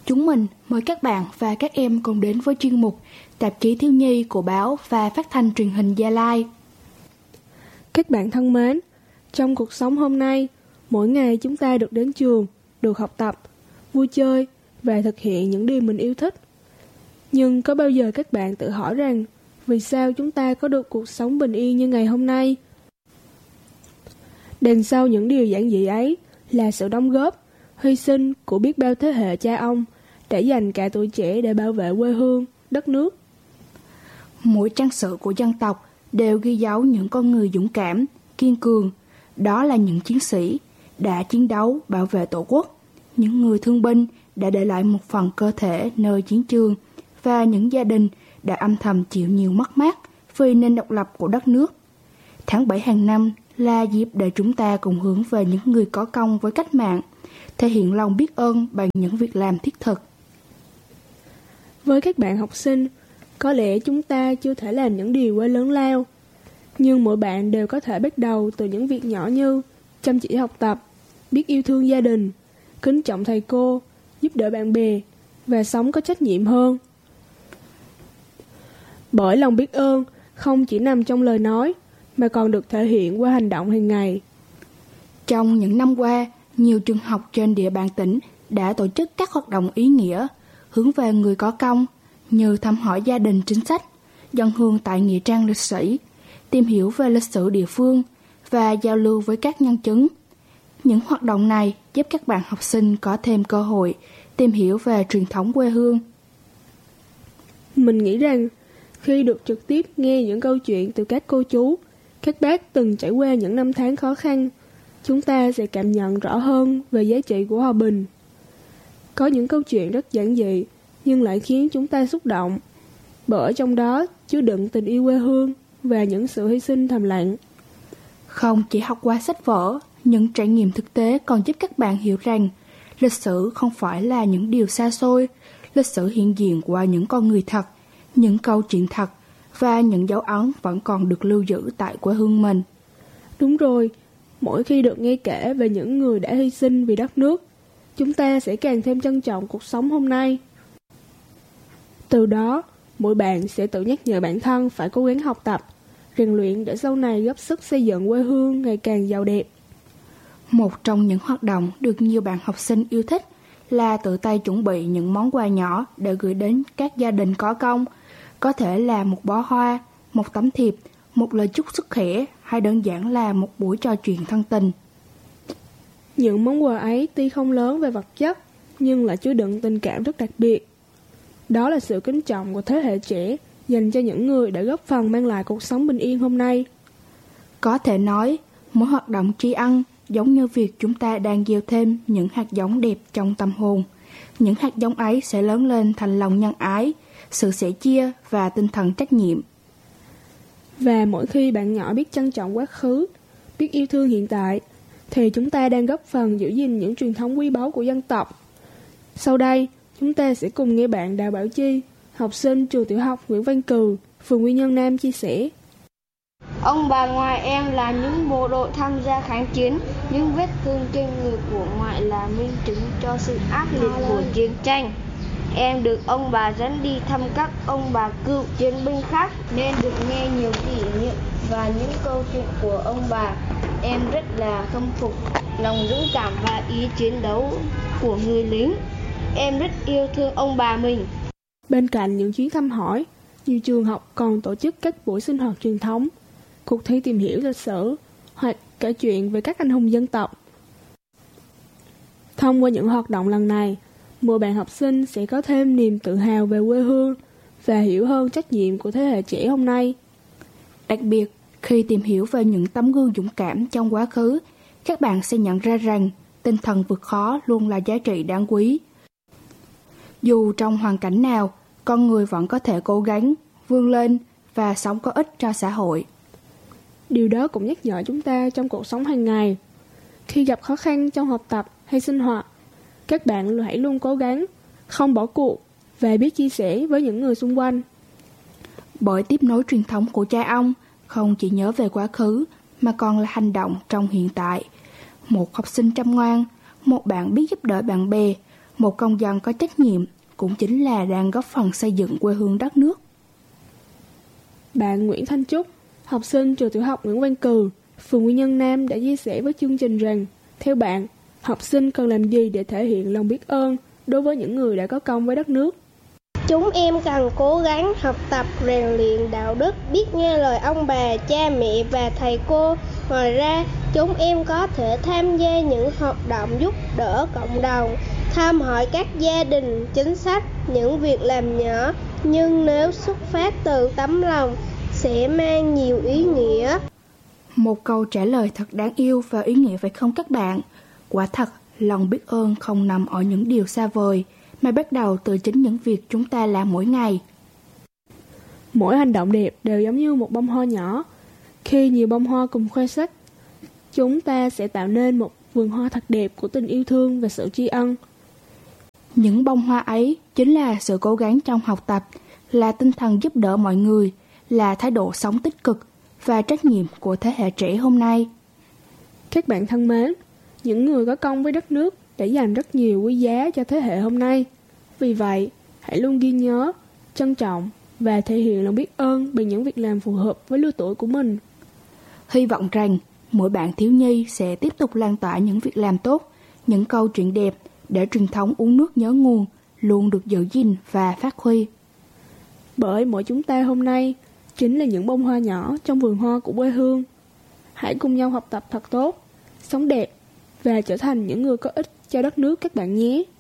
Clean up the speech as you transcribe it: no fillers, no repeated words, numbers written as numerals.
Chúng mình mời các bạn và các em cùng đến với chuyên mục Tạp chí Thiếu nhi của báo và phát thanh truyền hình Gia Lai. Các bạn thân mến, trong cuộc sống hôm nay, mỗi ngày chúng ta được đến trường, được học tập, vui chơi và thực hiện những điều mình yêu thích. Nhưng có bao giờ các bạn tự hỏi rằng vì sao chúng ta có được cuộc sống bình yên như ngày hôm nay? Đằng sau những điều giản dị ấy là sự đóng góp, hy sinh của biết bao thế hệ cha ông để dành cả tuổi trẻ để bảo vệ quê hương, đất nước. Mỗi trang sử của dân tộc đều ghi dấu những con người dũng cảm, kiên cường. Đó là những chiến sĩ đã chiến đấu bảo vệ Tổ quốc, những người thương binh đã để lại một phần cơ thể nơi chiến trường và những gia đình đã âm thầm chịu nhiều mất mát vì nền độc lập của đất nước. Tháng 7 hàng năm là dịp để chúng ta cùng hướng về những người có công với cách mạng, thể hiện lòng biết ơn bằng những việc làm thiết thực. Với các bạn học sinh, có lẽ chúng ta chưa thể làm những điều quá lớn lao, nhưng mỗi bạn đều có thể bắt đầu từ những việc nhỏ như chăm chỉ học tập, biết yêu thương gia đình, kính trọng thầy cô, giúp đỡ bạn bè và sống có trách nhiệm hơn. Bởi lòng biết ơn không chỉ nằm trong lời nói mà còn được thể hiện qua hành động hàng ngày. Trong những năm qua, nhiều trường học trên địa bàn tỉnh đã tổ chức các hoạt động ý nghĩa hướng về người có công như thăm hỏi gia đình chính sách, dâng hương tại nghĩa trang liệt sĩ, tìm hiểu về lịch sử địa phương và giao lưu với các nhân chứng. Những hoạt động này giúp các bạn học sinh có thêm cơ hội tìm hiểu về truyền thống quê hương. Mình nghĩ rằng khi được trực tiếp nghe những câu chuyện từ các cô chú, các bác từng trải qua những năm tháng khó khăn, chúng ta sẽ cảm nhận rõ hơn về giá trị của hòa bình. Có những câu chuyện rất giản dị nhưng lại khiến chúng ta xúc động, bởi trong đó chứa đựng tình yêu quê hương và những sự hy sinh thầm lặng. Không chỉ học qua sách vở, những trải nghiệm thực tế còn giúp các bạn hiểu rằng lịch sử không phải là những điều xa xôi, lịch sử hiện diện qua những con người thật, những câu chuyện thật và những dấu ấn vẫn còn được lưu giữ tại quê hương mình. Đúng rồi, mỗi khi được nghe kể về những người đã hy sinh vì đất nước, chúng ta sẽ càng thêm trân trọng cuộc sống hôm nay. Từ đó, mỗi bạn sẽ tự nhắc nhở bản thân phải cố gắng học tập, rèn luyện để sau này góp sức xây dựng quê hương ngày càng giàu đẹp. Một trong những hoạt động được nhiều bạn học sinh yêu thích là tự tay chuẩn bị những món quà nhỏ để gửi đến các gia đình có công. Có thể là một bó hoa, một tấm thiệp, một lời chúc sức khỏe hay đơn giản là một buổi trò chuyện thân tình. Những món quà ấy tuy không lớn về vật chất nhưng lại chứa đựng tình cảm rất đặc biệt. Đó là sự kính trọng của thế hệ trẻ dành cho những người đã góp phần mang lại cuộc sống bình yên hôm nay. Có thể nói, mỗi hoạt động tri ân giống như việc chúng ta đang gieo thêm những hạt giống đẹp trong tâm hồn. Những hạt giống ấy sẽ lớn lên thành lòng nhân ái, sự sẻ chia và tinh thần trách nhiệm. Và mỗi khi bạn nhỏ biết trân trọng quá khứ, biết yêu thương hiện tại, thì chúng ta đang góp phần giữ gìn những truyền thống quý báu của dân tộc. Sau đây, chúng ta sẽ cùng nghe bạn Đào Bảo Chi, học sinh trường tiểu học Nguyễn Văn Cừ, phường Quy Nhơn Nam chia sẻ. Ông bà ngoại em là những bộ đội tham gia kháng chiến, những vết thương trên người của ngoại là minh chứng cho sự ác liệt của chiến tranh. Em được ông bà dẫn đi thăm các ông bà cựu chiến binh khác nên được nghe nhiều kỷ niệm và những câu chuyện của ông bà. Em rất là khâm phục lòng dũng cảm và ý chiến đấu của người lính. Em rất yêu thương ông bà mình. Bên cạnh những chuyến thăm hỏi, nhiều trường học còn tổ chức các buổi sinh hoạt truyền thống, cuộc thi tìm hiểu lịch sử hoặc kể chuyện về các anh hùng dân tộc. Thông qua những hoạt động lần này, mỗi bạn học sinh sẽ có thêm niềm tự hào về quê hương và hiểu hơn trách nhiệm của thế hệ trẻ hôm nay. Đặc biệt, khi tìm hiểu về những tấm gương dũng cảm trong quá khứ, các bạn sẽ nhận ra rằng tinh thần vượt khó luôn là giá trị đáng quý. Dù trong hoàn cảnh nào, con người vẫn có thể cố gắng, vươn lên và sống có ích cho xã hội. Điều đó cũng nhắc nhở chúng ta trong cuộc sống hàng ngày. Khi gặp khó khăn trong học tập hay sinh hoạt, các bạn hãy luôn cố gắng, không bỏ cuộc và biết chia sẻ với những người xung quanh. Bởi tiếp nối truyền thống của cha ông không chỉ nhớ về quá khứ mà còn là hành động trong hiện tại. Một học sinh chăm ngoan, một bạn biết giúp đỡ bạn bè, Một công dân có trách nhiệm cũng chính là đang góp phần xây dựng quê hương đất nước. Bạn Nguyễn Thanh Trúc, học sinh trường tiểu học Nguyễn Văn Cừ, phường Quy Nhơn Nam đã chia sẻ với chương trình rằng, theo bạn, học sinh cần làm gì để thể hiện lòng biết ơn đối với những người đã có công với đất nước? Chúng em cần cố gắng học tập, rèn luyện đạo đức, biết nghe lời ông bà, cha mẹ và thầy cô. Ngoài ra, chúng em có thể tham gia những hoạt động giúp đỡ cộng đồng, thăm hỏi các gia đình chính sách, những việc làm nhỏ, nhưng nếu xuất phát từ tấm lòng, sẽ mang nhiều ý nghĩa. Một câu trả lời thật đáng yêu và ý nghĩa phải không các bạn? Quả thật, lòng biết ơn không nằm ở những điều xa vời, mà bắt đầu từ chính những việc chúng ta làm mỗi ngày. Mỗi hành động đẹp đều giống như một bông hoa nhỏ. Khi nhiều bông hoa cùng khoe sắc, chúng ta sẽ tạo nên một vườn hoa thật đẹp của tình yêu thương và sự tri ân. Những bông hoa ấy chính là sự cố gắng trong học tập, là tinh thần giúp đỡ mọi người, là thái độ sống tích cực và trách nhiệm của thế hệ trẻ hôm nay. Các bạn thân mến, những người có công với đất nước đã dành rất nhiều quý giá cho thế hệ hôm nay. Vì vậy, hãy luôn ghi nhớ, trân trọng và thể hiện lòng biết ơn bằng những việc làm phù hợp với lứa tuổi của mình. Hy vọng rằng mỗi bạn thiếu nhi sẽ tiếp tục lan tỏa những việc làm tốt, những câu chuyện đẹp để truyền thống uống nước nhớ nguồn luôn được giữ gìn và phát huy. Bởi mỗi chúng ta hôm nay chính là những bông hoa nhỏ trong vườn hoa của quê hương. Hãy cùng nhau học tập thật tốt, sống đẹp và trở thành những người có ích cho đất nước các bạn nhé.